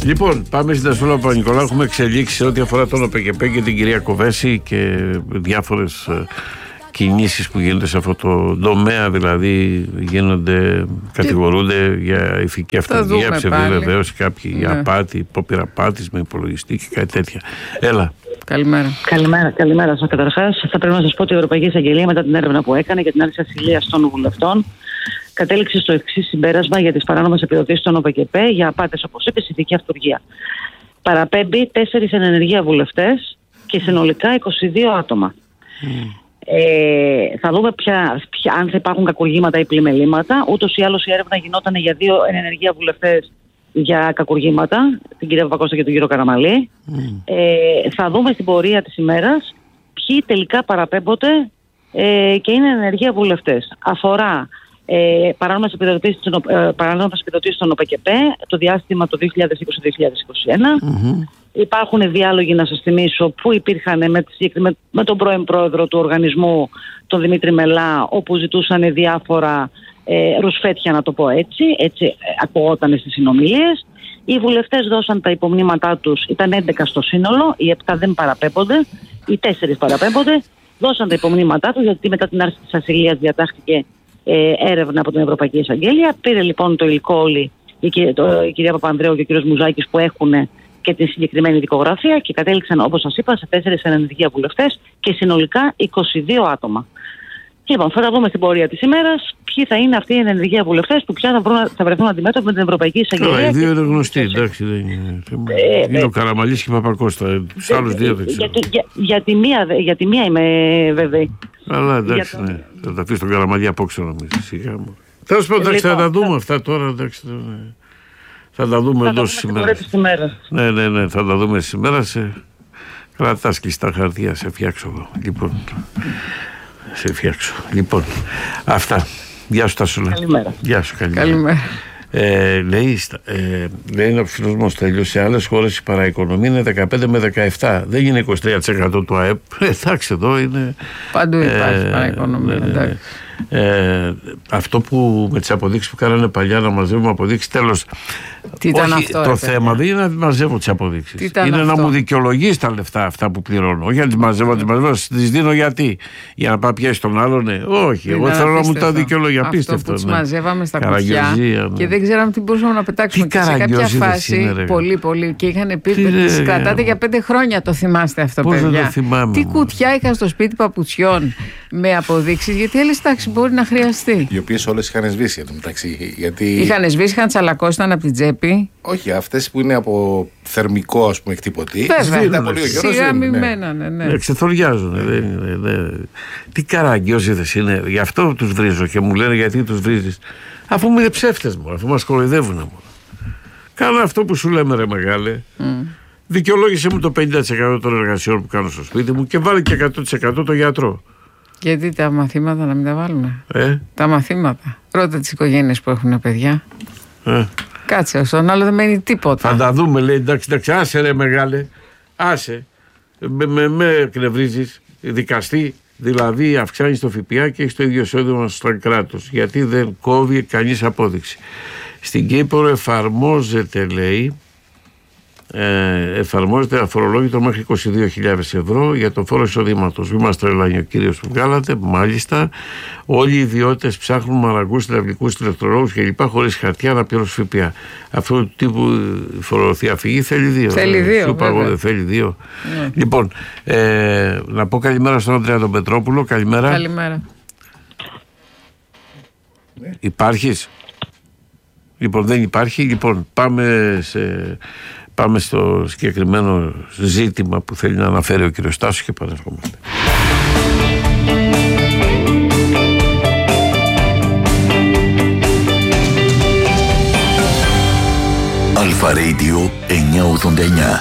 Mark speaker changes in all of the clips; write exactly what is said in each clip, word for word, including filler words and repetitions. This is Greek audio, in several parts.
Speaker 1: Λοιπόν, πάμε στην Τασούλα Παπα-Νικολάου. Έχουμε εξελίξει ό,τι αφορά τον ΟΠΕΚΕΠΕ και την κυρία Κοβέση και διάφορες κινήσεις που γίνονται σε αυτό το τομέα. Δηλαδή, γίνονται, κατηγορούνται για ηθική αυτοργία, ψευδή βεβαίωση, κάποιοι για ναι. απάτη, υπόπειρα απάτης με υπολογιστή και κάτι τέτοια. Έλα.
Speaker 2: Καλημέρα.
Speaker 3: Καλημέρα, καλημέρα σας. Καταρχάς, θα πρέπει να σας πω ότι η Ευρωπαϊκή Εισαγγελία, μετά την έρευνα που έκανε για την άρση ασυλίας των βουλευτών, κατέληξε στο εξής συμπέρασμα για τις παράνομες επιδοτήσεις των ΟΠΕΚΕΠΕ για απάτες, όπως είπε, ηθική αυτοργία. Παραπέμπει τέσσερις εν ενεργεία βουλευτές και συνολικά είκοσι δύο άτομα. Mm. Ε, θα δούμε ποια, ποια, αν θα υπάρχουν κακουργήματα ή πλημελήματα. Ούτως ή άλλως η έρευνα γινόταν για δύο εν ενεργεία βουλευτές για κακουργήματα, την κυρία Παπακώστα και τον κύριο Καραμαλή. Mm. Ε, θα δούμε στην πορεία της ημέρας ποιοι τελικά παραπέμπονται ε, και είναι ενεργεία βουλευτές. Αφορά ε, παράνομες επιδοτήσεις ε, των ΟΠΕΚΕΠΕ το διάστημα το δύο χιλιάδες είκοσι με δύο χιλιάδες είκοσι ένα. Mm-hmm. Υπάρχουν διάλογοι, να σας θυμίσω, που υπήρχαν με, με, με τον πρώην πρόεδρο του οργανισμού, τον Δημήτρη Μελά, όπου ζητούσαν διάφορα ε, ρουσφέτια, να το πω έτσι, έτσι ε, ακουγόταν στις συνομιλίες. Οι βουλευτές δώσαν τα υπομνήματά τους, ήταν έντεκα στο σύνολο, οι επτά δεν παραπέμπονται, οι τέσσερις παραπέμπονται, δώσαν τα υπομνήματά τους, γιατί μετά την άρση της ασυλίας διατάχθηκε ε, έρευνα από την Ευρωπαϊκή Εισαγγέλια. Πήρε λοιπόν το υλικό όλοι η, το, η κυρία Παπανδρέου και ο κύριος Μουζάκης που έχουν και τη συγκεκριμένη δικογραφία και κατέληξαν, όπως σας είπα, σε τέσσερις ενεργεία βουλευτές και συνολικά είκοσι δύο άτομα. Λοιπόν, θα δούμε στην πορεία της ημέρας ποιοι θα είναι αυτοί οι ενεργεία βουλευτές που πια θα, βρουν, θα βρεθούν αντιμέτωποι με την Ευρωπαϊκή Εισαγγελία.
Speaker 1: Καλά, οι δύο είναι γνωστοί, εντάξει, δεν είναι. Ε, είναι ε, ο Καραμαλής και η Παπακώστα. Τους άλλους δύο δεν ξέρω.
Speaker 3: Για, για, για, τη μία, για τη μία είμαι βέβαιη.
Speaker 1: Καλά, εντάξει, το... ναι. Θα τα αφήσει τον Καραμαλή απόξω, νομίζω. Σιγά μου. Τέλος πάντων, εντάξει, θα τα δούμε αυτά τώρα, εντάξει. Θα τα δούμε εντός της ημέρας. Ναι, ναι, ναι, θα τα δούμε σήμερα. Σε... Κρατάς κλειστά χαρτιά, σε φτιάξω εδώ. Λοιπόν, σε φτιάξω. Λοιπόν, αυτά. Γεια σου Τασούλα.
Speaker 3: Καλημέρα.
Speaker 1: Γεια σου, καλημέρα.
Speaker 2: Καλημέρα.
Speaker 1: Ε, λέει, ε, λέει ένα φίλος μου Στέλιος, σε άλλες χώρες η παραοικονομία είναι δεκαπέντε με δεκαεπτά. Δεν είναι είκοσι τρία τοις εκατό του ΑΕΠ. Εντάξει, εδώ είναι.
Speaker 2: Παντού υπάρχει ε, παραοικονομία.
Speaker 1: Ε, ε, αυτό που με τις αποδείξεις που κάνανε παλιά, να μαζεύουμε αποδείξεις, τέλος.
Speaker 2: Τι ήταν
Speaker 1: όχι,
Speaker 2: αυτό,
Speaker 1: το
Speaker 2: ρε,
Speaker 1: θέμα δεν είναι να μαζεύω τις αποδείξεις. Είναι
Speaker 2: αυτό?
Speaker 1: να μου δικαιολογείς τα λεφτά αυτά που πληρώνω. Όχι να τις μαζεύω, να τις μαζεύω, τις δίνω γιατί. Για να πάει πιάσει τον άλλον, ναι. Όχι, εγώ θέλω να μου τα δικαιολογεί. Απίστευτο.
Speaker 2: Αυτό που τις
Speaker 1: ναι.
Speaker 2: μαζεύαμε στα κουτιά ναι. και δεν ξέραμε τι μπορούσαμε να πετάξουμε. Και σε κάποια φάση, είναι, πολύ, πολύ. Και είχαν πει ότι τις κρατάτε για πέντε χρόνια, το θυμάστε αυτό,
Speaker 1: πώς
Speaker 2: παιδιά.
Speaker 1: Το θυμάμαι,
Speaker 2: τι κουτιά είχα στο σπίτι παπουτσιών με αποδείξεις, γιατί άλλες τάξεις μπορεί να χρειαστεί.
Speaker 4: Οι οποίες όλες είχαν σβήσει εδώ μεταξύ. Γιατί...
Speaker 2: Είχαν σβήσει, είχαν τσαλακώσει, ήταν από την τσέπη.
Speaker 4: Όχι, αυτές που είναι από θερμικό, ας πούμε, εκτυπωτή.
Speaker 2: Βέβαια,
Speaker 4: σιγά
Speaker 2: μη μένανε, ναι.
Speaker 1: Ξεθοριάζουν. Τι καραγκιόζιδες είναι. Γι' αυτό τους βρίζω και μου λένε γιατί τους βρίζεις. Αφού μου είναι ψεύτες μου, αφού μας κοροϊδεύουν μου. Κάνω αυτό που σου λέμε, ρε μεγάλε. Mm. Δικαιολόγησε μου το πενήντα τοις εκατό των εργασιών που κάνω στο σπίτι μου και βάλε και εκατό τοις εκατό το γιατρό.
Speaker 2: Γιατί τα μαθήματα να μην τα βάλουμε.
Speaker 1: Ε? Τα
Speaker 2: μαθήματα. Ρώτα τις οικογένειες που έχουν παιδιά.
Speaker 1: Ε?
Speaker 2: Κάτσε, στον άλλο δεν μένει τίποτα.
Speaker 1: Θα τα δούμε, λέει. Εντάξει, εντάξει, άσε ρε μεγάλε. Άσε. Με, με, με εκνευρίζεις. Δικαστή, δηλαδή αυξάνεις το ΦΠΑ και έχεις το ίδιο εισόδημα στο κράτος. Γιατί δεν κόβει κανείς απόδειξη. Στην Κύπρο εφαρμόζεται, λέει, ε, εφαρμόζεται αφορολόγητο μέχρι είκοσι δύο χιλιάδες ευρώ για το φόρο εισοδήματος. Μη μας τρελάνει ο κύριος που βγάλατε, μάλιστα. Όλοι οι ιδιώτες ψάχνουν μαραγκούς, τηλεοπτικούς, τηλεκτρολόγους κλπ. Χωρίς χαρτιά να πληρώσουν ΦΠΑ. Αυτό του τύπου φοροδιαφυγή θέλει δύο.
Speaker 2: Θέλει δύο.
Speaker 1: Σου είπα εγώ, δεν θέλει δύο. Ναι. Λοιπόν, ε, να πω καλημέρα στον Ανδρέα τον Πετρόπουλο. Καλημέρα.
Speaker 2: Καλημέρα.
Speaker 1: Υπάρχεις? Λοιπόν, δεν υπάρχει. Λοιπόν, πάμε σε... Πάμε στο συγκεκριμένο ζήτημα που θέλει να αναφέρει ο κύριος Τάσος και παρερχόμαστε.
Speaker 5: Αλφα Radio εννιακόσια ογδόντα εννιά.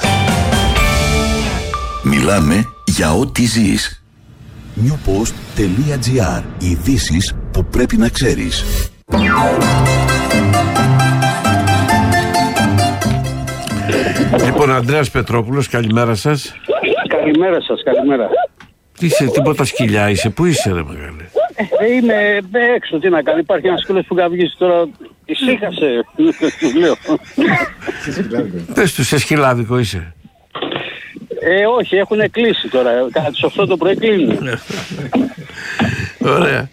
Speaker 5: Μιλάμε για ό,τι ζεις. newpost.gr. Ειδήσεις που πρέπει να ξέρεις.
Speaker 1: Λοιπόν, Ανδρέας Πετρόπουλος, καλημέρα σας.
Speaker 6: Καλημέρα σας, καλημέρα.
Speaker 1: Τι είσαι, τίποτα σκυλιά είσαι, πού είσαι ρε μεγάλε?
Speaker 6: Ε, είμαι έξω, τι να κάνω, υπάρχει ένας σκύλος που καυγίζει τώρα, ησύχασε, λέω.
Speaker 1: Πες του, σε σκυλάδικο είσαι.
Speaker 6: Ε, όχι, έχουν κλείσει τώρα. Κατά τις οκτώ το πρωί κλείνουν.
Speaker 1: Ωραία.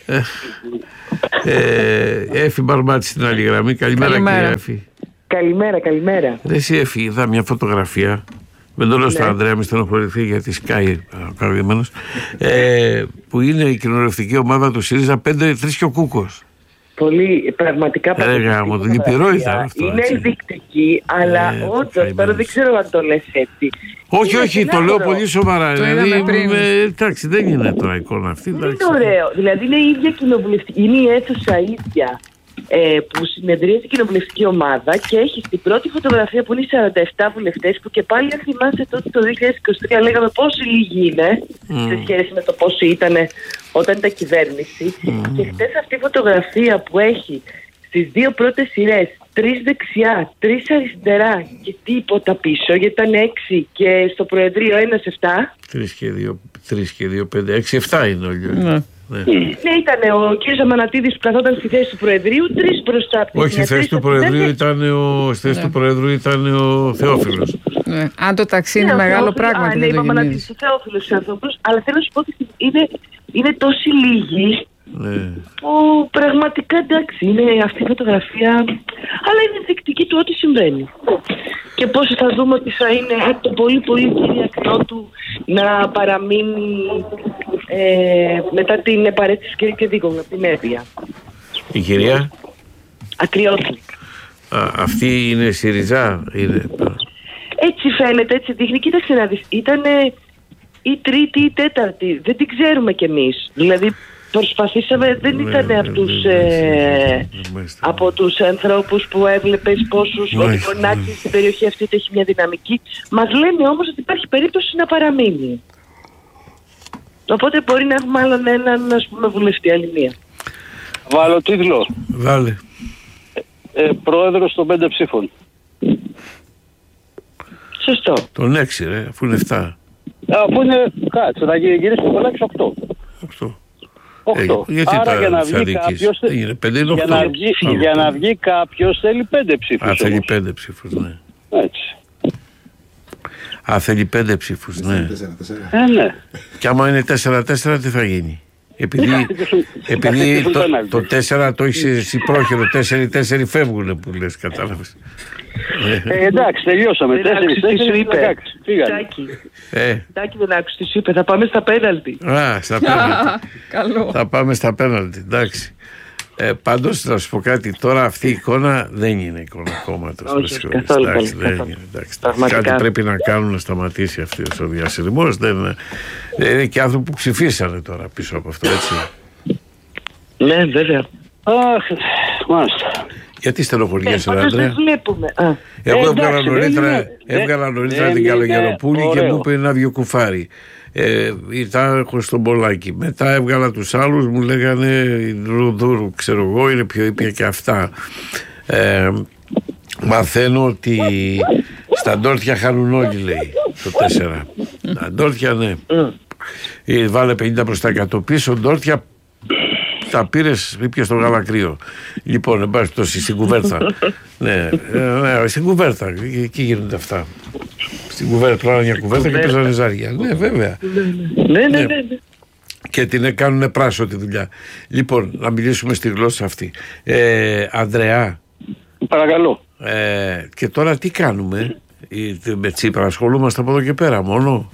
Speaker 1: Ε, Έφη Μπαρμπάτη στην άλλη γραμμή. Καλημέρα, κύριε Έφη.
Speaker 7: Καλημέρα, καλημέρα.
Speaker 1: Ρε εσύ Έφη, είδα μια φωτογραφία. Δεν το λέω στον Ανδρέα, μη στενοχωρηθεί γιατί σκάει ο καρδιωμένος. Ε, που είναι η κοινοβουλευτική ομάδα του ΣΥΡΙΖΑ πέντε τρεις και ο Κούκος.
Speaker 7: Πολύ, πραγματικά
Speaker 1: πραγματικά. Μου λυπηρό ήταν αυτό.
Speaker 7: Είναι ενδεικτική, αλλά ε, όντως τώρα δεν ξέρω αν το λες έτσι.
Speaker 1: Όχι, είναι όχι, το λέω πολύ σοβαρά. Το δηλαδή, με, εντάξει, δεν είναι τώρα εικόνα αυτή.
Speaker 7: Είναι ωραίο. Δηλαδή είναι η ίδια κοινοβουλευτική, είναι η αίθουσα ίδια. Ε, που συνεδρίασε η κοινοβουλευτική ομάδα και έχει στην πρώτη φωτογραφία που είναι σαράντα επτά βουλευτές, που και πάλι αν θυμάσαι τότε το δύο χιλιάδες είκοσι τρία λέγαμε πόσοι λίγοι είναι mm. σε σχέση με το πόσοι ήταν όταν ήταν κυβέρνηση. Mm. Και χτες αυτή η φωτογραφία που έχει στις δύο πρώτες σειρές τρεις δεξιά, τρεις αριστερά και τίποτα πίσω, γιατί ήταν έξι και στο Προεδρείο ένας εφτά.
Speaker 1: Τρεις και δύο, τρεις και δύο, πέντε, έξι, εφτά είναι όλοι. Mm.
Speaker 7: Ναι, ναι, ήταν ο κ. Αμανατίδης που καθόταν στη θέση του Προεδρείου, τρεις μπροστά από την
Speaker 1: Όχι, στη θέση του Προεδρείου ήταν ο, στη θέση ναι. του Προεδρείου ήταν ο Θεόφιλος.
Speaker 2: Ναι. Αν το ταξί είναι ναι, μεγάλο πράγμα.
Speaker 7: Ναι, είπαμε Αμανατίδης ο Θεόφιλος στους ανθρώπους, αλλά θέλω να σου πω ότι είναι, είναι τόσοι λίγοι ναι. που πραγματικά εντάξει, είναι αυτή η φωτογραφία, αλλά είναι ενδεικτική του ό,τι συμβαίνει. Και πώς θα δούμε ότι θα είναι το πολύ πολύ κυρία Κρότου να παραμείνει ε, μετά την επαρέτηση της κυρία Δίκογλου από την Εύβοια.
Speaker 1: Η κυρία
Speaker 7: Ακριότου.
Speaker 1: Αυτή είναι ΣΥΡΙΖΑ, είναι.
Speaker 7: Έτσι φαίνεται, έτσι δείχνει. Κοίταξε να δεις, ήταν η τρίτη ή η τέταρτη, δεν την ξέρουμε κι εμείς. Δηλαδή προσπαθήσαμε, δεν ήταν από τους, ε, από τους ανθρώπους που έβλεπες πόσους ότι φωνάξει στην περιοχή αυτή ότι έχει μια δυναμική. Μας λένε όμως ότι υπάρχει περίπτωση να παραμείνει. Οπότε μπορεί να έχουμε άλλον έναν, ας πούμε, βουλευτή, άλλη μία.
Speaker 6: Βάλω τίτλο.
Speaker 1: Βάλε.
Speaker 6: Ε, ε, πρόεδρος των πέντε ψήφων.
Speaker 7: Σωστό.
Speaker 1: Τον έξι ρε, αφού είναι εφτά.
Speaker 6: Αφού είναι, κάτσε, θα γυρίσει το κολλάκι οκτώ.
Speaker 1: οκτώ.
Speaker 6: οκτώ.
Speaker 1: Ε, γιατί
Speaker 6: άρα
Speaker 1: τα
Speaker 6: για να βγει κάποιος,
Speaker 1: είναι πέντε, είναι
Speaker 6: για, να βγει, για να βγει κάποιος θέλει πέντε ψήφους.
Speaker 1: Α, θέλει πέντε ψήφους, ναι.
Speaker 6: Έτσι.
Speaker 1: Α, θέλει πέντε ψήφους, ναι.
Speaker 6: Ε, ναι.
Speaker 1: Και άμα είναι τέσσερα τέσσερα τι θα γίνει? Επειδή, επειδή το, το τέσσερα το έχεις εσύ πρόχειρο, τέσσερα τέσσερα φεύγουνε που λες, κατάλαβες.
Speaker 6: Ε, εντάξει, τελειώσαμε. τέσσερα τέσσερα
Speaker 7: Τάκη, Τάκη δεν άκουσες τι σου είπε, θα πάμε στα πέναλτι.
Speaker 1: Α, στα πέναλτι. Θα πάμε στα πέναλτι, εντάξει. Ε, πάντως να σου πω κάτι, τώρα αυτή η εικόνα δεν είναι εικόνα κόμματος.
Speaker 7: Όχι, καθόλου.
Speaker 1: Εντάξει, δεν είναι, εντάξει, κάτι πρέπει να κάνουν να σταματήσει αυτή ο διασυρμός. Δεν είναι και άνθρωποι που ψηφίσανε τώρα πίσω από αυτό, έτσι.
Speaker 7: Ναι, βέβαια.
Speaker 6: Αχ, μάλιστα.
Speaker 1: Γιατί στενοχωριέσαι, ρε Ανδρέα?
Speaker 7: Εγώ
Speaker 1: έβγαλα νωρίτερα την Καλογεροπούλη και μου είπε ένα-δυο κουφάρι. Ε, ήταν στον Πολάκη. Μετά έβγαλα τους άλλους, μου λέγανε Δούρου, ξέρω εγώ, είναι πιο ήπια και αυτά. Ε, μαθαίνω ότι στα ντόρτια χάνουν όλοι, λέει, το τέσσερα. Τα ντόρτια, ναι. Ε, βάλε πενήντα προς τα εκατό πίσω, ντόρτια τα πήρες, ήπια στο γαλακρίο. Λοιπόν, εν πάση πτώση, στην κουβέρτα. ναι, ναι, στην κουβέρτα, εκεί γίνονται αυτά. Στην κουβέρτα, πλάνα μια κουβέρτα και παίζανε ζάρια. Ναι, βέβαια.
Speaker 7: Ναι, ναι, ναι.
Speaker 1: Και την κάνουν πράσο τη δουλειά. Λοιπόν, να μιλήσουμε στη γλώσσα αυτή. Ε, Ανδρέα.
Speaker 6: Παρακαλώ.
Speaker 1: Ε, και τώρα τι κάνουμε? Με Τσίπρα ασχολούμαστε από εδώ και πέρα μόνο?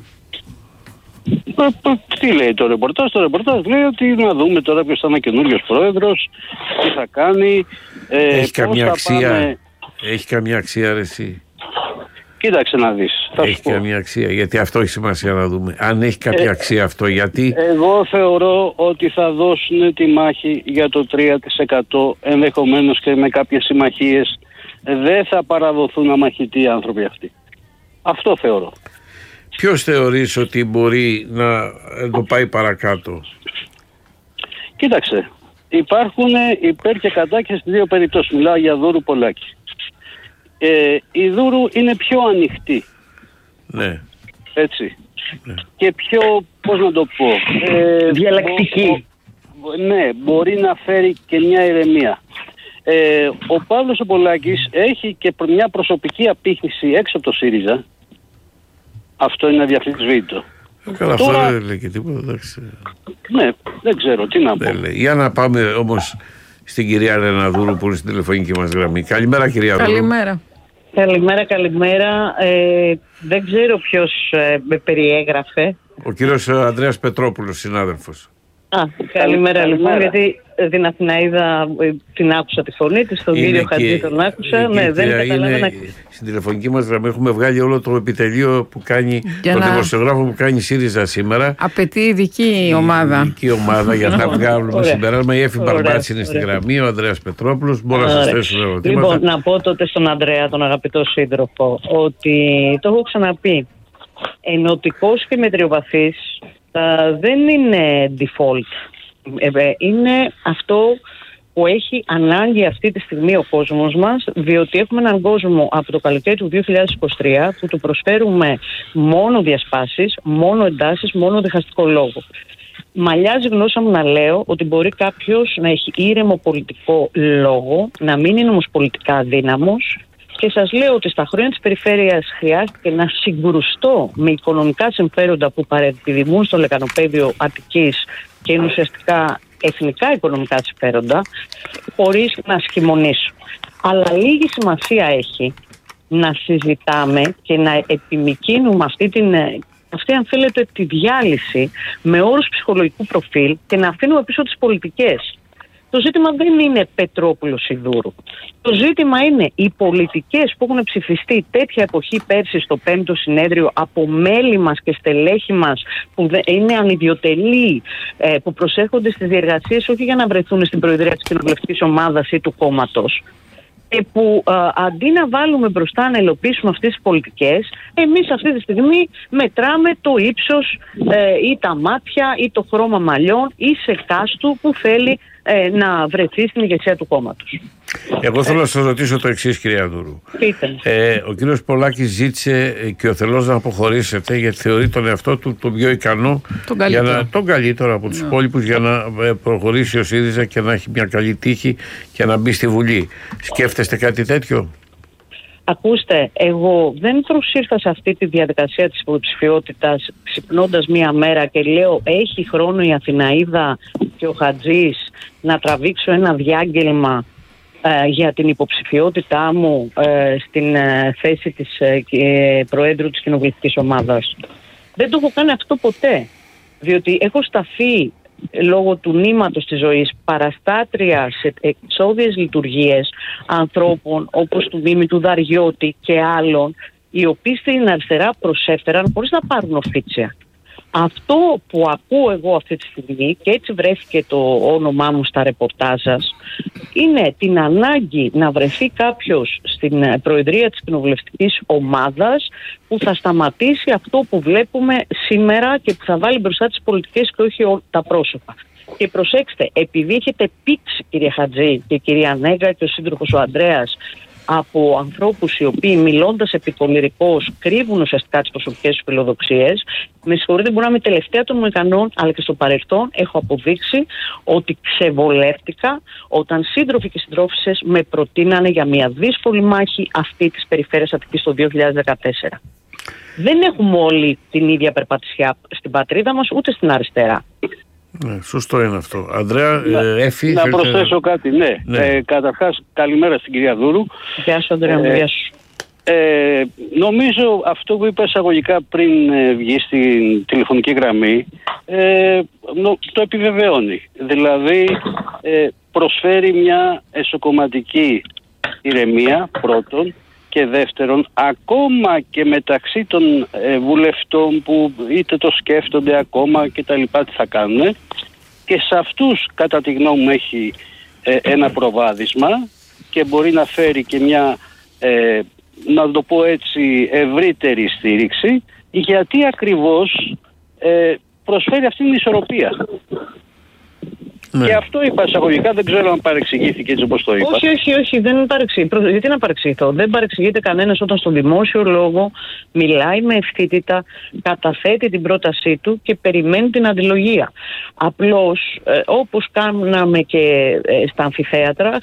Speaker 6: Τι λέει το ρεπορτάζ? Το ρεπορτάζ λέει ότι να δούμε τώρα ποιος θα είναι καινούριος πρόεδρος, τι θα κάνει. Ε,
Speaker 1: έχει καμία αξία,
Speaker 6: πάμε...
Speaker 1: έχει καμία αξία ρε εσύ?
Speaker 6: Κοίταξε να δεις.
Speaker 1: Έχει καμία αξία, γιατί αυτό έχει σημασία να δούμε. Αν έχει κάποια ε, αξία αυτό, γιατί...
Speaker 6: Εγώ θεωρώ ότι θα δώσουν τη μάχη για το τρία τοις εκατό, ενδεχομένως και με κάποιες συμμαχίες. Δεν θα παραδοθούν αμαχητοί οι άνθρωποι αυτοί. Αυτό θεωρώ.
Speaker 1: Ποιος θεωρείς ότι μπορεί να το πάει παρακάτω?
Speaker 6: Κοίταξε, υπάρχουν υπέρ και κατά και στις δύο περιπτώσεις. Μιλάω για Δούρου Πολάκη. Ε, η Δούρου είναι πιο ανοιχτή.
Speaker 1: Ναι.
Speaker 6: Έτσι. Ναι. Και πιο, πώς να το πω... Ε,
Speaker 7: διαλλακτική.
Speaker 6: Μπο, μπο, ναι, μπορεί να φέρει και μια ηρεμία. Ε, ο Παύλος ο Πολάκης έχει και μια προσωπική απήχηση έξω από το ΣΥΡΙΖΑ. Αυτό είναι αδιαφυσβήτητο.
Speaker 1: Καλά, αυτό τώρα... δεν λέει και τίποτα, εντάξει.
Speaker 6: Ναι, δεν ξέρω τι να πω.
Speaker 1: Για να πάμε όμως στην κυρία Ρεναδούρου που είναι στην τηλεφωνική μας γραμμή. Καλημέρα, κυρία Δούρου.
Speaker 2: Καλημέρα.
Speaker 7: Καλημέρα, καλημέρα. Ε, δεν ξέρω ποιος ε, με περιέγραφε.
Speaker 1: Ο κύριος Ανδρέας Πετρόπουλος, συνάδελφος.
Speaker 7: Α, καλημέρα λοιπόν, γιατί την Αθηναίδα την άκουσα τη φωνή της, τον κύριο Χατζή τον άκουσα.
Speaker 1: Είναι,
Speaker 7: ναι, δεν
Speaker 1: καταλάβαινα. Να... Στην τηλεφωνική μας γραμμή έχουμε βγάλει όλο το επιτελείο που κάνει, για το να... δημοσιογράφο που κάνει ΣΥΡΙΖΑ σήμερα.
Speaker 2: Απαιτεί ειδική ομάδα.
Speaker 1: Ειδική ομάδα για να βγάλουμε συμπεράσμα. Η Έφη Μπαρμπάτση είναι στη γραμμή, ο Ανδρέας Πετρόπουλος. Μπορώ να σας θέσω ερωτήματα.
Speaker 7: Λοιπόν, να πω τότε στον Ανδρέα, τον αγαπητό σύντροφο, ότι το έχω ξαναπεί. Ενωτικός και μετριοπαθής Uh, δεν είναι default. Ε, είναι αυτό που έχει ανάγκη αυτή τη στιγμή ο κόσμος μας, διότι έχουμε έναν κόσμο από το καλοκαίρι του δύο χιλιάδες είκοσι τρία που του προσφέρουμε μόνο διασπάσεις, μόνο εντάσεις, μόνο διχαστικό λόγο. Μαλλιάζει γνώσα μου να λέω ότι μπορεί κάποιος να έχει ήρεμο πολιτικό λόγο, να μην είναι όμως πολιτικά αδύναμος. Και σας λέω ότι στα χρόνια της περιφέρειας χρειάστηκε να συγκρουστώ με οικονομικά συμφέροντα που παρεπιδημούν στο λεκανοπέδιο Αττικής και είναι ουσιαστικά εθνικά οικονομικά συμφέροντα, χωρίς να σχημονήσω. Αλλά λίγη σημασία έχει να συζητάμε και να επιμικρύνουμε αυτή την... αυτή αν θέλετε τη διάλυση με όρους ψυχολογικού προφίλ και να αφήνουμε πίσω τις πολιτικές. Το ζήτημα δεν είναι Πετρόπουλος Σιδούρου. Το ζήτημα είναι οι πολιτικές που έχουν ψηφιστεί τέτοια εποχή πέρσι στο πέμπτο συνέδριο από μέλη μας και στελέχη μας που είναι ανιδιοτελεί, που προσέρχονται στις διεργασίες όχι για να βρεθούν στην προεδρία της κοινοβουλευτικής ομάδας ή του κόμματος, και που α, αντί να βάλουμε μπροστά να ελοπίσουμε αυτές τις πολιτικές, εμείς αυτή τη στιγμή μετράμε το ύψος ε, ή τα μάτια ή το χρώμα μαλλιών ή σε κάστου που θέλει ε, να βρεθεί στην ηγεσία του κόμματος.
Speaker 1: Εγώ θέλω να σας ρωτήσω το εξής, κυρία Δούρου. Ε, ο κύριος Πολάκης ζήτησε και ο θελός να αποχωρήσετε γιατί θεωρεί τον εαυτό του τον πιο ικανό, τον καλύτερο, για να, τον καλύτερο από τους υπόλοιπους για να προχωρήσει ο ΣΥΡΙΖΑ και να έχει μια καλή τύχη και να μπει στη Βουλή. Σκέφτεστε κάτι τέτοιο?
Speaker 7: Ακούστε, εγώ δεν προσήρθα σε αυτή τη διαδικασία της υποψηφιότητας ξυπνώντας μία μέρα και λέω έχει χρόνο η Αθηναίδα και ο Χατζής να τραβήξω ένα διάγγελμα ε, για την υποψηφιότητά μου ε, στην ε, θέση της ε, Προέδρου της Κοινοβουλευτικής Ομάδας. Δεν το έχω κάνει αυτό ποτέ, διότι έχω σταθεί λόγω του νήματος της ζωής παραστάτρια σε εξώδιες λειτουργίες ανθρώπων όπως του Δήμη του Δαριώτη και άλλων, οι οποίοι στην αριστερά προσέφεραν χωρίς να πάρουν οφίτσια. Αυτό που ακούω εγώ αυτή τη στιγμή, και έτσι βρέθηκε το όνομά μου στα ρεπορτάζ σας, είναι την ανάγκη να βρεθεί κάποιος στην προεδρία της κοινοβουλευτικής ομάδας που θα σταματήσει αυτό που βλέπουμε σήμερα και που θα βάλει μπροστά τις πολιτικές και όχι τα πρόσωπα. Και προσέξτε, επειδή έχετε πήξει, κυρία Χατζή και κυρία Νέγκα και ο σύντροφος ο Ανδρέας, από ανθρώπους οι οποίοι μιλώντας επικολυρικώς κρύβουν ουσιαστικά τις προσωπικές τους φιλοδοξίες, με συγχωρείτε, μπορεί να είμαι τελευταία των Μοϊκανών, αλλά και στο παρελθόν έχω αποδείξει ότι ξεβολεύτηκα όταν σύντροφοι και συντρόφισσες με προτείνανε για μια δύσκολη μάχη αυτή της περιφέρειας Αττικής το δύο χιλιάδες δεκατέσσερα. Δεν έχουμε όλοι την ίδια περπατησιά στην πατρίδα μας, ούτε στην αριστερά.
Speaker 1: Ναι, σωστό είναι αυτό. Ανδρέα,
Speaker 6: να,
Speaker 1: ε, Έφη,
Speaker 6: να
Speaker 1: θέλετε...
Speaker 6: προσθέσω κάτι, ναι. ναι. Ε, καταρχάς, καλημέρα στην κυρία Δούρου.
Speaker 7: Γεια σου, Ανδρέα, ε, γεια σου.
Speaker 6: Ε, νομίζω αυτό που είπα εισαγωγικά πριν ε, βγει στην τηλεφωνική γραμμή ε, νο, το επιβεβαιώνει. Δηλαδή ε, προσφέρει μια εσωκομματική ηρεμία πρώτον, και δεύτερον, ακόμα και μεταξύ των ε, βουλευτών που είτε το σκέφτονται ακόμα και τα λοιπά τι θα κάνουν, και σε αυτούς κατά τη γνώμη μου έχει ε, ένα προβάδισμα και μπορεί να φέρει και μια, ε, να το πω έτσι, ευρύτερη στήριξη, γιατί ακριβώς ε, προσφέρει αυτή την ισορροπία. Ναι. Και αυτό είπα εισαγωγικά, δεν ξέρω αν παρεξηγήθηκε έτσι όπως το είπα.
Speaker 3: Όχι, όχι, όχι, δεν παρεξηγείται. Γιατί να παρεξηγηθώ? Δεν παρεξηγείται κανένας όταν στον δημόσιο λόγο μιλάει με ευθύτητα, καταθέτει την πρότασή του και περιμένει την αντιλογία. Απλώς, ε, όπως κάναμε και ε, στα αμφιθέατρα,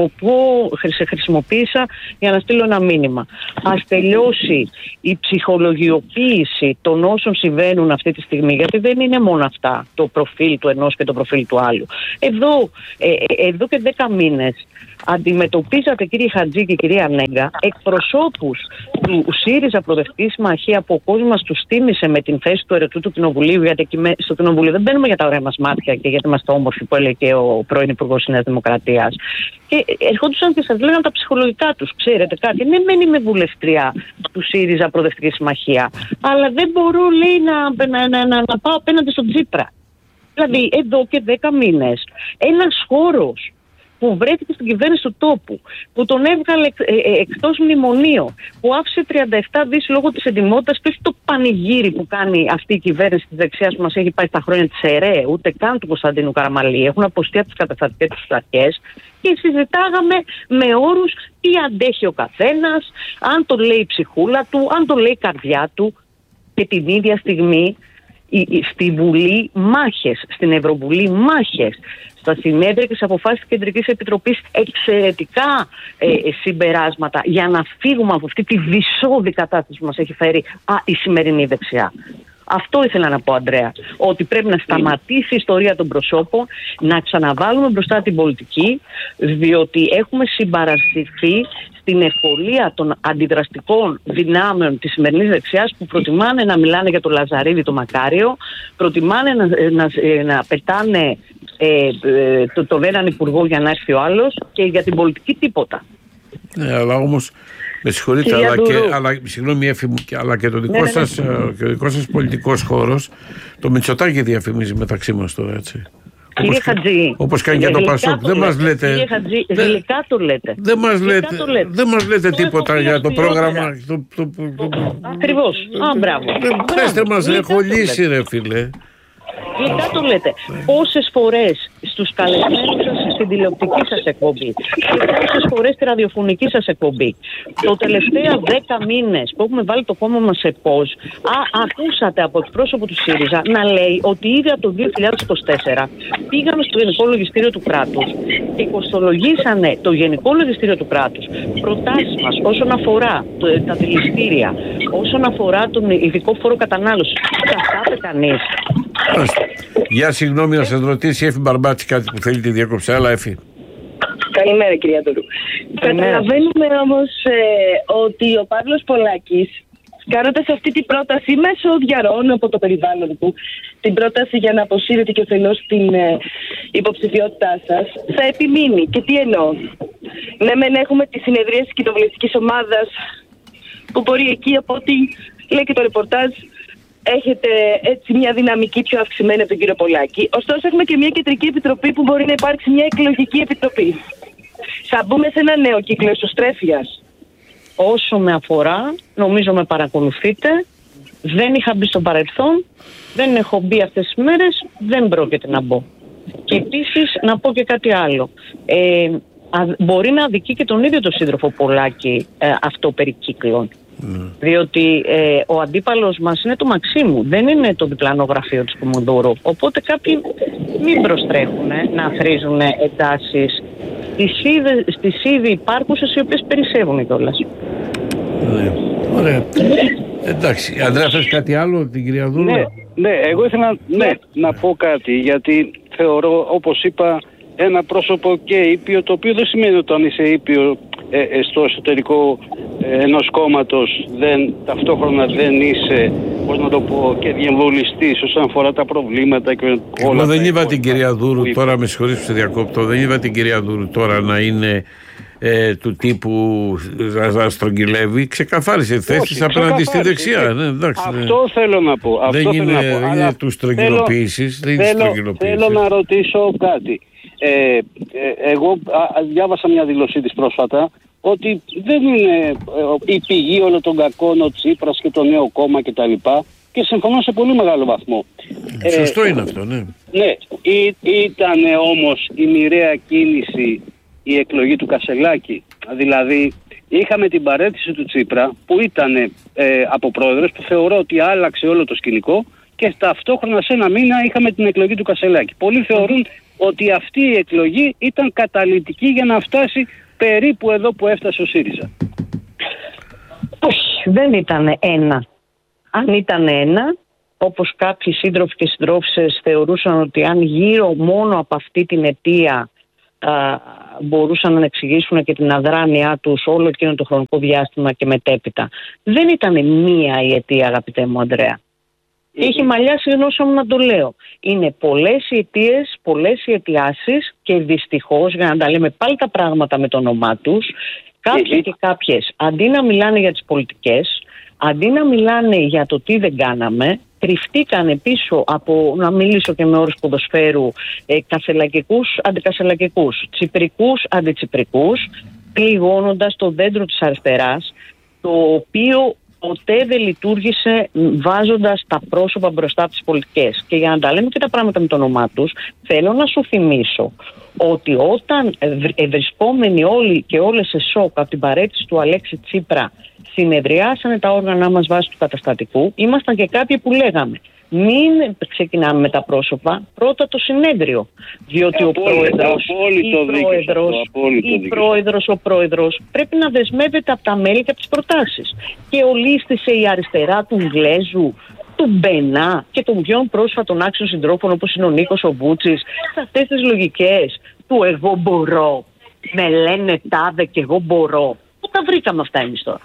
Speaker 3: χρησιμοποίησα για να στείλω ένα μήνυμα. Ας τελειώσει η ψυχολογιοποίηση των όσων συμβαίνουν αυτή τη στιγμή, γιατί δεν είναι μόνο αυτά, το προφίλ του ενός και το προφίλ του άλλου. Εδώ, ε, εδώ και δέκα μήνες αντιμετωπίζατε, κύριε Χατζή και κυρία Νέγκα, εκπροσώπους του ΣΥΡΙΖΑ Προοδευτική Συμμαχία που ο κόσμος μας τους τίμησε με την θέση του ερετού του Κοινοβουλίου, γιατί στο Κοινοβουλίο δεν μπαίνουμε για τα ωραία μας μάτια και γιατί είμαστε όμορφοι, που έλεγε και ο πρώην Υπουργός της Νέας Δημοκρατίας. Και ερχόντουσαν και σας λέγανε τα ψυχολογικά τους. Ξέρετε κάτι, ναι, μεν είμαι βουλευτριά του ΣΥΡΙΖΑ Προοδευτική Συμμαχία, αλλά δεν μπορώ, λέει, να, να, να, να, να πάω απέναντι στον Τσίπρα. Δηλαδή, εδώ και δέκα μήνες, ένας χώρος που βρέθηκε στην κυβέρνηση του τόπου, που τον έβγαλε ε, ε, εκτός μνημονίου, που άφησε τριάντα επτά δισεκατομμύρια λόγω της εντιμότητας και όχι το πανηγύρι που κάνει αυτή η κυβέρνηση της δεξιάς που μας έχει πάει στα χρόνια της ΕΡΕ, ούτε καν του Κωνσταντίνου Καραμαλή. Έχουν αποστεί από τις καταστατικές τους αρχές και συζητάγαμε με όρους τι αντέχει ο καθένας, αν το λέει η ψυχούλα του, αν το λέει η καρδιά του. Και την ίδια στιγμή στη Βουλή μάχες, στην Ευρωβουλή μάχες, στα συνέδρια και στις αποφάσεις της Κεντρικής Επιτροπής εξαιρετικά ε, συμπεράσματα για να φύγουμε από αυτή τη δυσόδη κατάσταση που μας έχει φέρει α, η σημερινή δεξιά. Αυτό ήθελα να πω, Αντρέα, ότι πρέπει να σταματήσει η ιστορία των προσώπων, να ξαναβάλουμε μπροστά την πολιτική, διότι έχουμε συμπαρασυρθεί στην ευκολία των αντιδραστικών δυνάμεων της σημερινής δεξιάς που προτιμάνε να μιλάνε για το Λαζαρίδη, το Μακάριο, προτιμάνε να, να, να πετάνε ε, ε, το, το έναν υπουργό για να έρθει ο άλλος και για την πολιτική τίποτα.
Speaker 1: Ναι, αλλά όμως, με συγχωρείτε, αλλά και, αλλά, συγγνώμη, Έφη μου, αλλά και, το δικό ναι, σας, ναι, ναι. και ο δικός σας πολιτικός χώρος, το Μητσοτάκη διαφημίζει μεταξύ μας τώρα, έτσι.
Speaker 3: Κύριε Χατζή,
Speaker 1: όπως κάνει και το Πασόκ, δεν μας λέτε.
Speaker 3: Κύριε Χατζή, γλυκά το λέτε.
Speaker 1: Δεν μας λέτε, δεν μας λέτε τίποτα για το πρόγραμμα.
Speaker 3: Ακριβώς. Α, μπράβο.
Speaker 1: Πέστε μας, έχω λύσει, ρε φίλε.
Speaker 3: Γλυκά το λέτε. Πόσες φορές στους καλεσμένους σας στην τηλεοπτική σας εκπομπή και πόσες φορές στη ραδιοφωνική σας εκπομπή το τελευταία δέκα μήνες που έχουμε βάλει το κόμμα μας σε πώς, α, ακούσατε από εκπρόσωπο του ΣΥΡΙΖΑ να λέει ότι ήδη από το δύο χιλιάδες είκοσι τέσσερα πήγαμε στο Γενικό Λογιστήριο του Κράτους και κοστολογήσανε το Γενικό Λογιστήριο του Κράτους προτάσεις μας όσον αφορά το, τα δηληστήρια, όσον αφορά τον ειδικό φόρο κατανάλωσης. Καθάτε κανείς.
Speaker 1: Για συγγνώμη να σας ρωτήσει η Έφη Μπαρμπάτση κάτι που θέλει τη διέκοψη. Άλλα, Έφη.
Speaker 7: Καλημέρα, κυρία Τουρού. Καταλαβαίνουμε όμως ε, ότι ο Παύλος Πολάκης, κάνοντας αυτή την πρόταση μέσω διαρροών από το περιβάλλον του, την πρόταση για να αποσύρετε και ωφελώς την ε, υποψηφιότητά σας, θα επιμείνει. Και τι εννοώ? Ναι, μεν έχουμε τη συνεδρία της κοινοβουλευτικής ομάδας που μπορεί εκεί, από ό,τι λέει και το ρεπορτάζ, έχετε έτσι μια δυναμική πιο αυξημένη από τον κύριο Πολάκη. Ωστόσο, έχουμε και μια κεντρική επιτροπή που μπορεί να υπάρξει μια εκλογική επιτροπή. Θα μπούμε σε ένα νέο κύκλο εσωστρέφειας.
Speaker 3: Όσο με αφορά, νομίζω με παρακολουθείτε. Δεν είχα μπει στο παρελθόν, δεν έχω μπει αυτές τις μέρες, δεν πρόκειται να μπω. Και επίσης να πω και κάτι άλλο. Ε, α, μπορεί να αδικεί και τον ίδιο τον σύντροφο Πολάκη ε, αυτό περί κύκλων. Mm. Διότι ε, ο αντίπαλος μας είναι το Μαξίμου, δεν είναι το διπλανό γραφείο της Κομοδούρου. Οπότε κάποιοι μην προστρέχουν ε, να θρίζουν εντάσεις στις ήδη υπάρχουσες, οι οποίες περισσεύουν κιόλας.
Speaker 1: Ναι. Ωραία. Εντάξει, Ανδρέα, θες κάτι άλλο την κυρία Δούρου?
Speaker 6: Ναι, ναι, εγώ ήθελα ναι, να πω κάτι, γιατί θεωρώ, όπως είπα, ένα πρόσωπο και ήπιο, το οποίο δεν σημαίνει ότι αν είσαι ήπιο ε, ε, στο εσωτερικό ε, ενός κόμματος δεν, ταυτόχρονα δεν είσαι, πώς να το πω, και διεμβολιστής όσον αφορά τα προβλήματα και όλα.
Speaker 1: Εγώ δεν είπα την κυρία Δούρου τώρα, με συγχωρείς που σε διακόπτω, δεν είπα την κυρία Δούρου τώρα να είναι ε, του τύπου να στρογγυλεύει. Ξεκαθάρισε τη θέση της απέναντι στη δεξιά. Ναι, εντάξει,
Speaker 6: αυτό ναι. θέλω να πω. Αυτό
Speaker 1: δεν είναι,
Speaker 6: να πω,
Speaker 1: είναι
Speaker 6: αλλά
Speaker 1: του στρογγυλοποίησης.
Speaker 6: Θέλω, θέλω, θέλω να ρωτήσω κάτι. Ε, ε, εγώ α, διάβασα μια δήλωσή της πρόσφατα ότι δεν είναι ε, η πηγή όλων των κακών ο Τσίπρας και το νέο κόμμα κτλ. Και, και συμφωνώ σε πολύ μεγάλο βαθμό.
Speaker 1: Σωστό
Speaker 6: ε,
Speaker 1: είναι αυτό, ναι.
Speaker 6: Ναι, ή, ήταν όμως η μοιραία κίνηση η εκλογή του Κασελάκη. Δηλαδή είχαμε την παρέτηση του Τσίπρα που ήταν ε, από πρόεδρος, που θεωρώ ότι άλλαξε όλο το σκηνικό, και ταυτόχρονα σε ένα μήνα είχαμε την εκλογή του Κασελάκη. Πολλοί θεωρούν ότι αυτή η εκλογή ήταν καταλυτική για να φτάσει περίπου εδώ που έφτασε ο ΣΥΡΙΖΑ.
Speaker 3: Όχι, δεν ήταν ένα. Αν ήταν ένα, όπως κάποιοι σύντροφοι και συντρόφισσες θεωρούσαν ότι αν γύρω μόνο από αυτή την αιτία α, μπορούσαν να εξηγήσουν και την αδράνειά τους όλο εκείνο το χρονικό διάστημα και μετέπειτα. Δεν ήταν μία η αιτία, αγαπητέ μου Ανδρέα. Mm-hmm. Έχει μαλλιάσει ενώσο μου να το λέω. Είναι πολλές οι αιτίες, πολλές οι αιτιάσεις, και δυστυχώς, για να τα λέμε πάλι τα πράγματα με το όνομά τους, κάποιοι και κάποιες, αντί να μιλάνε για τις πολιτικές, αντί να μιλάνε για το τι δεν κάναμε, κρυφτήκανε πίσω από, να μιλήσω και με όρους ποδοσφαίρου, ε, κασελακικούς αντικασελακικούς, τσιπρικούς αντιτσιπρικούς, πληγώνοντας το δέντρο της αριστεράς, το οποίο ποτέ δεν λειτουργήσε βάζοντας τα πρόσωπα μπροστά από τις πολιτικές. Και για να τα λέμε και τα πράγματα με το όνομά τους, θέλω να σου θυμίσω ότι όταν ευρισκόμενοι όλοι και όλες σε σοκ από την παρέτηση του Αλέξη Τσίπρα συνεδριάσανε τα όργανα μας βάσει του καταστατικού, ήμασταν και κάποιοι που λέγαμε μην ξεκινάμε με τα πρόσωπα, πρώτα το συνέδριο. Διότι ο πρόεδρος, η πρόεδρος, η πρόεδρος, ο πρόεδρος πρέπει να δεσμεύεται από τα μέλη και από τις προτάσεις. Και ολίσθησε η αριστερά του Γλέζου, του Μπενά και των πιο πρόσφατων άξιων συντρόφων όπως είναι ο Νίκος ο Βούτσης, σε αυτές τις λογικές του εγώ μπορώ, με λένε τάδε και εγώ μπορώ. Πού τα βρήκαμε αυτά εμείς τώρα?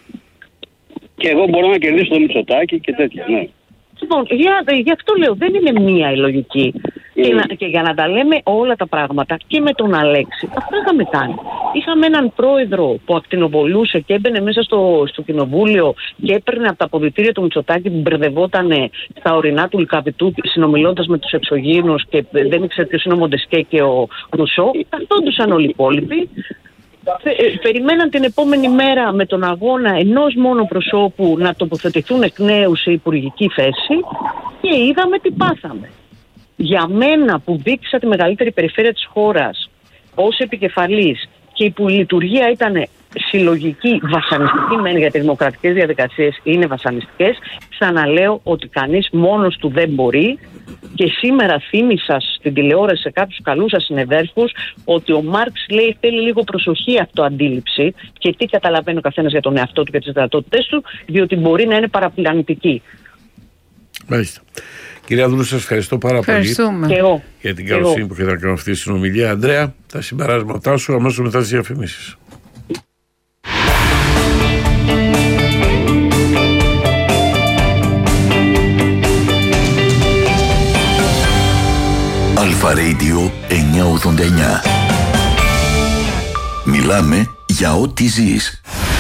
Speaker 6: Και εγώ μπορώ να κερδίσω το Μητσοτάκη και τέτοια, ναι.
Speaker 3: Λοιπόν, για, γι' αυτό λέω, δεν είναι μία η λογική. Mm. Και, να, και για να τα λέμε όλα τα πράγματα και με τον Αλέξη, αυτά είχαμε κάνει. Είχαμε έναν πρόεδρο που ακτινοβολούσε και έμπαινε μέσα στο, στο κοινοβούλιο και έπαιρνε από τα αποδυτήρια του Μητσοτάκη που μπερδευόταν στα ορεινά του Λυκαβητού συνομιλώντας με τους εξωγήινους και δεν ήξερε ποιος είναι ο Μοντεσκέ και ο Ρουσό. Καθόντουσαν όλοι οι υπόλοιποι. Περιμέναν την επόμενη μέρα με τον αγώνα ενός μόνο προσώπου να τοποθετηθούν εκ νέου σε υπουργική θέση και είδαμε τι πάθαμε. Για μένα που δείξα τη μεγαλύτερη περιφέρεια της χώρας ως επικεφαλής και η λειτουργία ήταν συλλογική, βασανιστική μεν, για τις δημοκρατικές διαδικασίες είναι βασανιστικές, ξαναλέω ότι κανείς μόνος του δεν μπορεί. Και σήμερα θύμισα στην τηλεόραση σε κάποιους καλούς σας συνεδέρφους ότι ο Μάρξ λέει θέλει λίγο προσοχή αυτοαντίληψη και τι καταλαβαίνει ο καθένας για τον εαυτό του και τις δυνατότητες του, διότι μπορεί να είναι παραπλανητική.
Speaker 1: Μάλιστα. Κυρία Δούλου, σας ευχαριστώ πάρα πολύ
Speaker 3: και εγώ.
Speaker 1: για την καλοσύνη που έχετε να κάνω αυτή τη συνομιλία. Ανδρέα, τα συμπεράσματά σου αμέσως μετά τις διαφημίσεις.
Speaker 5: Αλφα Radio εννιακόσια ογδόντα εννιά. Μιλάμε για ό,τι ζεις.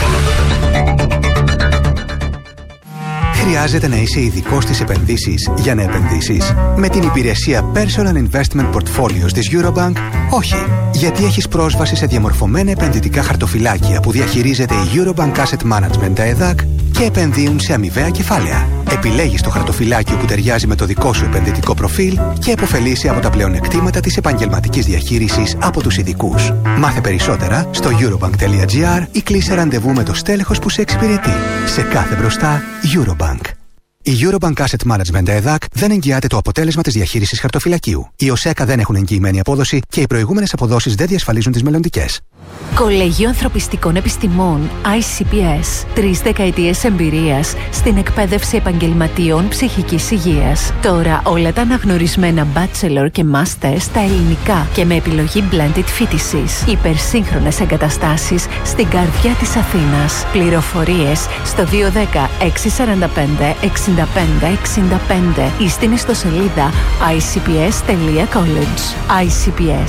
Speaker 8: Χρειάζεται να είσαι ειδικός στις επενδύσεις για να επενδύσεις? Με την υπηρεσία Personal Investment Portfolios της Eurobank, όχι. Γιατί έχεις πρόσβαση σε διαμορφωμένα επενδυτικά χαρτοφυλάκια που διαχειρίζεται η Eurobank Asset Management ΕΔΑΚ και επενδύουν σε αμοιβαία κεφάλαια. Επιλέγεις το χαρτοφυλάκιο που ταιριάζει με το δικό σου επενδυτικό προφίλ και επωφελείσαι από τα πλεονεκτήματα της επαγγελματικής διαχείρισης από τους ειδικούς. Μάθε περισσότερα στο eurobank τελεία gr ή κλείσε ραντεβού με το στέλεχος που σε εξυπηρετεί. Σε κάθε μπροστά, Eurobank. Η Eurobank Asset Management ΕΔΑΚ δεν εγγυάται το αποτέλεσμα της διαχείρισης χαρτοφυλακίου. Οι ΟΣΕΚΑ δεν έχουν εγγυημένη απόδοση και οι προηγούμενες αποδόσεις δεν διασφαλίζουν τις μελλοντικές.
Speaker 9: Κολέγιο Ανθρωπιστικών Επιστημών άι σι πι ες. Τρεις δεκαετίες εμπειρίας στην εκπαίδευση επαγγελματιών ψυχικής υγείας. Τώρα όλα τα αναγνωρισμένα bachelor και master στα ελληνικά και με επιλογή blended φοιτησης. Υπερσύγχρονες εγκαταστάσεις στην καρδιά της Αθήνας. Πληροφορίες στο δύο ένα μηδέν έξι τέσσερα πέντε εξήντα πέντε εξήντα πέντε ή στην ιστοσελίδα άι σι πι ες τελεία college. άι σι πι ες.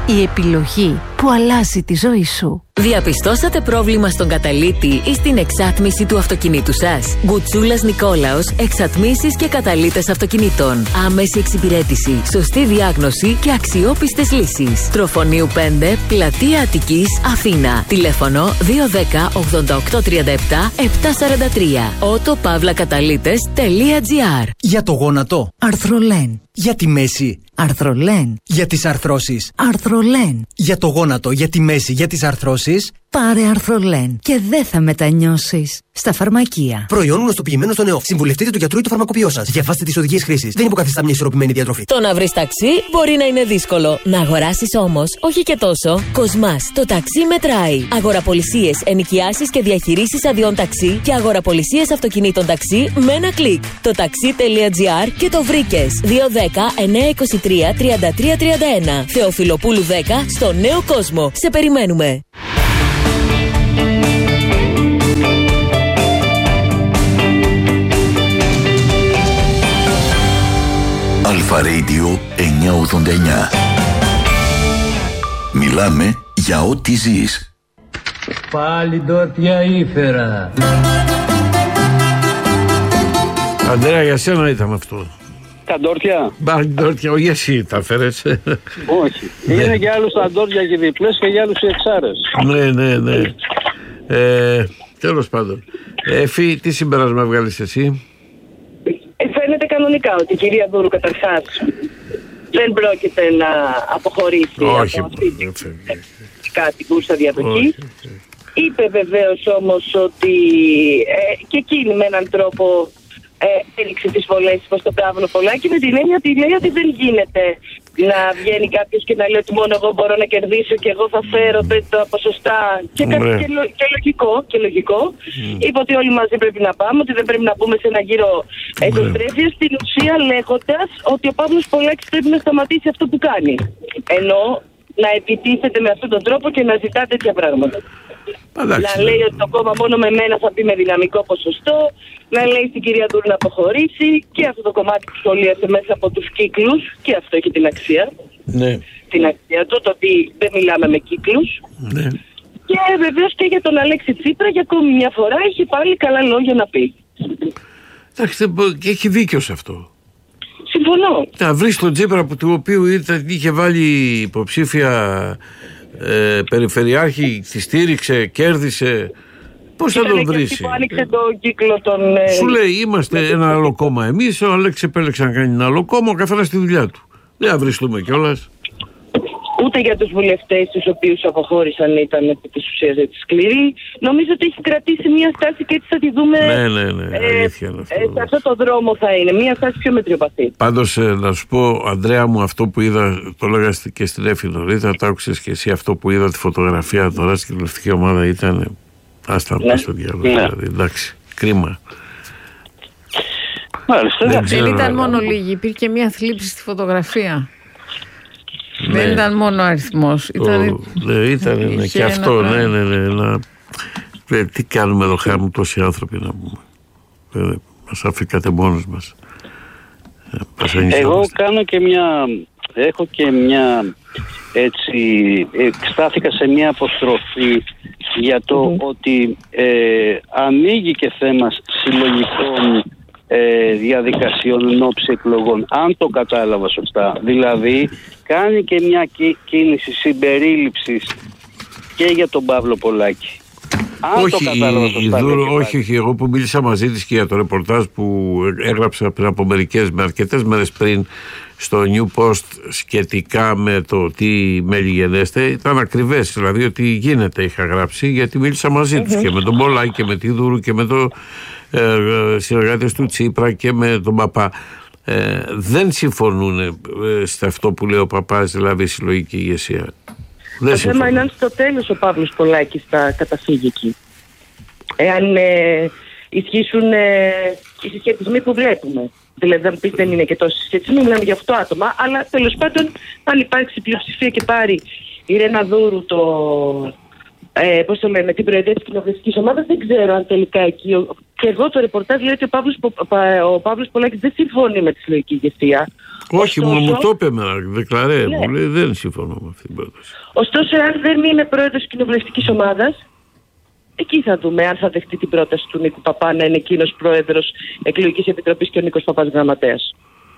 Speaker 9: Η επιλογή που αλλάζει τη ζωή σου. Διαπιστώσατε πρόβλημα στον καταλύτη ή στην εξάτμιση του αυτοκινήτου σας? Γκουτσούλας Νικόλαος, εξατμίσεις και καταλύτες αυτοκινήτων. Άμεση εξυπηρέτηση, σωστή διάγνωση και αξιόπιστες λύσεις. Τροφονίου πέντε, Πλατεία Αττικής, Αθήνα. Τηλέφωνο δύο ένα μηδέν ογδόντα οκτώ τριάντα επτά επτακόσια σαράντα τρία. ότο παύλα καταλύτες τελεία τζι άρ.
Speaker 10: Για το γόνατο, Αρθρολέν. Για τη μέση,
Speaker 9: Αρθρολέν.
Speaker 10: Για τις αρθρώσεις,
Speaker 9: Αρθρολέν.
Speaker 10: Για το γόνατο, για τη μέση, για τις αρθρώσεις,
Speaker 9: πάρε Αρθρολέν και δεν θα μετανιώσεις. Στα φαρμακεία.
Speaker 10: Προϊόν γνωστοποιημένο στον ΕΟΦ. Συμβουλευτείτε του γιατρού ή το φαρμακοποιό σας. Διαβάστε τις οδηγίες χρήσης. Δεν υποκαθιστά μια ισορροπημένη διατροφή.
Speaker 9: Το να βρεις ταξί μπορεί να είναι δύσκολο. Να αγοράσεις όμως, όχι και τόσο. Κοσμάς, το ταξί μετράει. Αγοραπολισίες, ενοικιάσεις και διαχειρήσεις αδειών ταξί και αγοραπολισίες αυτοκινήτων ταξί με ένα κλικ. Το ταξί τελεία τζι άρ και το βρήκες. δύο ένα μηδέν εννιά είκοσι τρία τριάντα τρία τριάντα ένα. Θεοφιλοπούλου δέκα στο Νέο Κόσμο. Σε περιμένουμε.
Speaker 5: Αλφα Radio εννιακόσια ογδόντα εννιά. Μιλάμε για ό,τι ζεις.
Speaker 11: Πάλι ντόπια ήφερα.
Speaker 1: Ανδρέα, για σένα ήταν αυτό.
Speaker 6: Τα ντόρτια.
Speaker 1: Μπα, ντόρτια, όχι εσύ τα φέρες.
Speaker 6: Όχι. Είναι για άλλους τα ντόρτια και διπλές και για άλλους οι εξάρες.
Speaker 1: Ναι, ναι, ναι. Ε, τέλος πάντων. Εφή, τι συμπέρασμα βγάλεις εσύ?
Speaker 7: Ε, φαίνεται κανονικά ότι η κυρία Δούρου καταρχάς δεν πρόκειται να αποχωρήσει
Speaker 1: όχι,
Speaker 7: από αυτή την κάτι κούρσα διαδοχή. Είπε βεβαίως όμως ότι ε, και εκείνη με έναν τρόπο ε, έριξε τις βολές προς τον Παύλο Πολάκη, με την έννοια ότι λέει ότι δεν γίνεται να βγαίνει κάποιος και να λέει ότι μόνο εγώ μπορώ να κερδίσω και εγώ θα φέρω τα ποσοστά και, κα, και, λο, και λογικό, και λογικό. Mm. Είπε ότι όλοι μαζί πρέπει να πάμε, ότι δεν πρέπει να μπούμε σε ένα γύρο εσωστρέφειας, στην ουσία λέγοντας ότι ο Παύλος Πολάκης πρέπει να σταματήσει αυτό που κάνει. Ενώ να επιτίθεται με αυτόν τον τρόπο και να ζητά τέτοια πράγματα.
Speaker 1: Αντάξει,
Speaker 7: να λέει ότι το κόμμα μόνο με μένα θα πει με δυναμικό ποσοστό, να λέει στην κυρία Δούρου να αποχωρήσει, και αυτό το κομμάτι που σχολίασε μέσα από τους κύκλους, και αυτό έχει την αξία.
Speaker 1: Ναι.
Speaker 7: Την αξία του, το ότι δεν μιλάμε με κύκλους.
Speaker 1: Ναι.
Speaker 7: Και βεβαίως και για τον Αλέξη Τσίπρα, για ακόμη μια φορά έχει πάλι καλά λόγια να πει.
Speaker 1: Εντάξει, και έχει δίκιο σε αυτό.
Speaker 7: Συμφωνώ.
Speaker 1: Να βρει τον Τσίπρα που του οποίου ήταν, είχε βάλει υποψήφια ε, περιφερειάρχη, τη στήριξε, κέρδισε. Πώς θα τον βρει?
Speaker 7: Που άνοιξε το κύκλο των.
Speaker 1: Σου λέει, είμαστε ένα άλλο κόμμα εμείς. Ο Αλέξης επέλεξε να κάνει ένα άλλο κόμμα, ο καθένας τη δουλειά του. Δεν θα βριστούμε κιόλας.
Speaker 7: Ούτε για τους βουλευτές τους οποίους αποχώρησαν ήταν επί της ουσίας σκληρή. Νομίζω ότι έχει κρατήσει μια στάση και έτσι θα τη δούμε.
Speaker 1: Ναι, ναι, ναι.
Speaker 7: Ε,
Speaker 1: αλήθεια είναι αυτό.
Speaker 7: Ε, σε αυτό το δρόμο θα είναι. Μια στάση πιο μετριοπαθή.
Speaker 1: Πάντως, ε, να σου πω, Ανδρέα μου, αυτό που είδα, το λέγα και στην Έφη νωρίτερα, το άκουσες και εσύ, αυτό που είδα τη φωτογραφία τώρα στην κοινοβουλευτική ομάδα ήταν. Άστα να στο διάλογο. Ναι. Δηλαδή, εντάξει, κρίμα.
Speaker 2: Μάλιστα, δεν, δεν ήταν μόνο λίγοι, υπήρχε και μια θλίψη στη φωτογραφία. Ναι. Δεν ήταν μόνο ο αριθμός. Ήταν,
Speaker 1: ναι, ήταν ναι, και αυτό. Ναι, ναι, ναι, να... ε, τι κάνουμε εδώ, χάρη τόσοι άνθρωποι να πούμε. Ε, μας αφήκατε μόνος μας.
Speaker 6: Ε, Εγώ κάνω και μια... Έχω και μια... Έτσι, στάθηκα σε μια αποστροφή για το mm-hmm. ότι ε, ανοίγει και θέμα συλλογικών ε, διαδικασιών εν ώψη εκλογών, αν το κατάλαβα σωστά. Δηλαδή κάνει και μια κίνηση συμπερίληψης και για τον Παύλο Πολάκη. Αν
Speaker 1: όχι,
Speaker 6: το κατάλαβα σωστά.
Speaker 1: Δούρο, όχι, όχι, εγώ που μίλησα μαζί της και για το ρεπορτάζ που έγραψα πριν από μερικές, με αρκετές μέρες πριν στο New Post σχετικά με το τι μέλη γενέστε, ήταν ακριβές, δηλαδή ότι γίνεται, είχα γράψει, γιατί μίλησα μαζί τους και με τον Πολάκη και με τη Δούρου και με το ε, συνεργάτες του Τσίπρα και με τον Παπά. Ε, δεν συμφωνούν ε, σε αυτό που λέει ο Παπάς, δηλαδή η συλλογική ηγεσία.
Speaker 7: Το θέμα είναι αν στο τέλος ο Παύλος Πολάκης θα καταφύγει εκεί. Εάν ε, ισχύσουν ε, οι συσχετισμοί που βλέπουμε. Δηλαδή, αν πει δεν είναι και τόσο συσχετισμοί, μιλάμε για αυτό άτομα. Αλλά τέλος πάντων, αν υπάρξει πλειοψηφία και πάρει η Ρένα Δούρου το. Ε, πώς το λένε, την προεδρία της κοινοβουλευτικής ομάδας, δεν ξέρω αν τελικά εκεί Και εδώ το ρεπορτάζ λέει ότι ο Παύλος, ο Παύλος Πολάκης δεν συμφωνεί με τη συλλογική ηγεσία.
Speaker 1: Όχι,
Speaker 7: ωστόσο,
Speaker 1: μου το είπε με δεκλαρέ,
Speaker 7: ναι.
Speaker 1: μου λέει δεν συμφωνώ με αυτή την πρόταση.
Speaker 7: Ωστόσο, αν δεν είναι πρόεδρος της κοινοβουλευτικής ομάδας, εκεί θα δούμε αν θα δεχτεί την πρόταση του Νίκου Παπά να είναι εκείνος πρόεδρος εκλογικής επιτροπής και ο Νίκος Παπάς γραμματέας.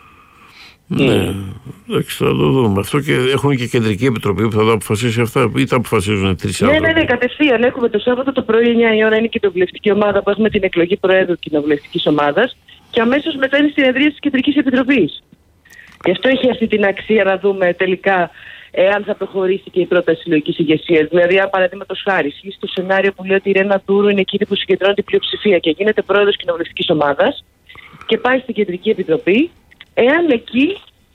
Speaker 1: Ναι, εντάξει, θα το δούμε. Αυτό και έχουν και κεντρική επιτροπή που θα το αποφασίσει αυτά, ή τα αποφασίζουν τρεις άνθρωποι.
Speaker 7: Ναι, ναι, ναι, κατευθείαν. Έχουμε το Σάββατο το πρωί εννιά η ώρα είναι η κοινοβουλευτική ομάδα που έχουμε την εκλογή προέδρου κοινοβουλευτικής ομάδας και αμέσως μετά είναι η συνεδρία της κεντρικής επιτροπής. Γι' αυτό έχει αυτή την αξία να δούμε τελικά εάν θα προχωρήσει και η πρόταση συλλογικής ηγεσίας. Δηλαδή, αν παραδείγματος χάρη ισχύει στο σενάριο που λέει ότι η Ρένα Ντούρου είναι εκείνη που συγκεντρώνει την πλειοψηφία και γίνεται πρόεδρος κοινοβουλευτικής ομάδας και πάει στην κεντρική επιτροπή, εάν εκεί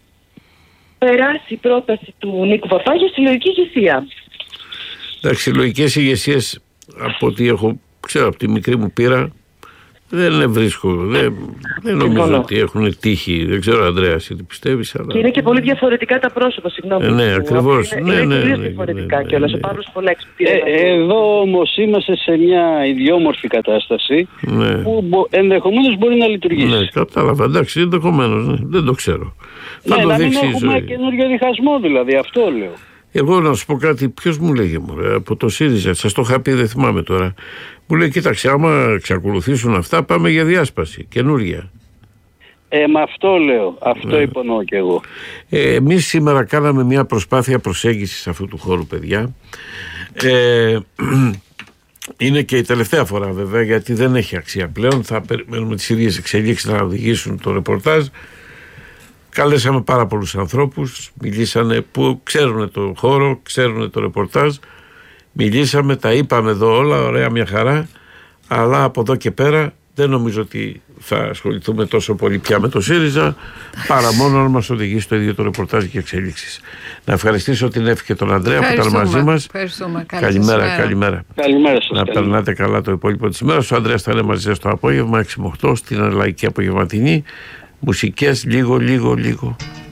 Speaker 7: περάσει η πρόταση του Νίκου Παπά για συλλογική ηγεσία.
Speaker 1: Εντάξει, συλλογικές ηγεσίες από ό,τι έχω, ξέρω από τη μικρή μου πείρα, δεν βρίσκω, δεν, δεν νομίζω Συμφωνώ. ότι έχουν τύχει. Δεν ξέρω, Ανδρέα, εσύ τι πιστεύεις. Αλλά...
Speaker 7: Και είναι και πολύ διαφορετικά τα πρόσωπα, συγγνώμη.
Speaker 1: Ε, ναι, ακριβώς.
Speaker 7: Είναι,
Speaker 1: ναι,
Speaker 7: είναι
Speaker 1: ναι,
Speaker 7: πολύ
Speaker 1: ναι,
Speaker 7: διαφορετικά
Speaker 1: ναι, ναι,
Speaker 7: κιόλας.
Speaker 1: ναι,
Speaker 7: Ο
Speaker 1: ναι.
Speaker 7: Παύλος Πολάκης.
Speaker 6: Ε, εδώ όμως είμαστε σε μια ιδιόμορφη κατάσταση
Speaker 1: ναι.
Speaker 6: που μπο, ενδεχομένως μπορεί να λειτουργήσει.
Speaker 1: Ναι, κατάλαβα. Εντάξει, ενδεχομένως. Ναι, δεν το ξέρω.
Speaker 6: Ναι,
Speaker 1: θα το
Speaker 6: να μην
Speaker 1: δείξει
Speaker 6: έχουμε καινούριο διχασμό δηλαδή, αυτό λέω.
Speaker 1: Εγώ να σου πω κάτι, ποιος μου λέγε μωρέ, από το ΣΥΡΙΖΑ, σας το είχα πει, δεν θυμάμαι τώρα. Μου λέει, κοίταξε, άμα εξακολουθήσουν αυτά, πάμε για διάσπαση, καινούρια.
Speaker 6: Ε, με αυτό λέω, αυτό ναι. υπονοώ κι εγώ.
Speaker 1: Ε, εμείς σήμερα κάναμε μια προσπάθεια προσέγγισης αυτού του χώρου, παιδιά. Ε, είναι και η τελευταία φορά βέβαια, γιατί δεν έχει αξία πλέον. Θα περιμένουμε τις ίδιες εξελίξεις να οδηγήσουν το ρεπορτάζ. Καλέσαμε πάρα πολλούς ανθρώπους, μιλήσανε που ξέρουν το χώρο, ξέρουν το ρεπορτάζ. Μιλήσαμε, τα είπαμε εδώ όλα, ωραία, μια χαρά. Αλλά από εδώ και πέρα δεν νομίζω ότι θα ασχοληθούμε τόσο πολύ πια με το ΣΥΡΙΖΑ, παρά μόνο να μας οδηγήσει το ίδιο το ρεπορτάζ και εξελίξεις. Να ευχαριστήσω την Εύη και τον Ανδρέα που ήταν μαζί μας. Καλημέρα, καλημέρα.
Speaker 6: Καλημέρα σας.
Speaker 1: Να περνάτε καλά το υπόλοιπο της ημέρας. Ο Ανδρέας θα είναι μαζί σας το απόγευμα έξι με οκτώ στην Λαϊκή Απογευματινή. Μουσικές λίγο, λίγο, λίγο.